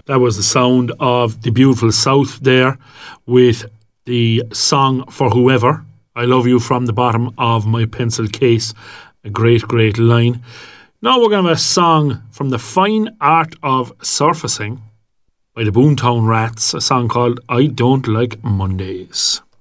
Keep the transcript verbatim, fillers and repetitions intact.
That was the sound of the beautiful South there with the song For Whoever. I love you from the bottom of my pencil case. A great, great line. Now we're going to have a song from The Fine Art of Surfacing by the Boomtown Rats, a song called I Don't Like Mondays.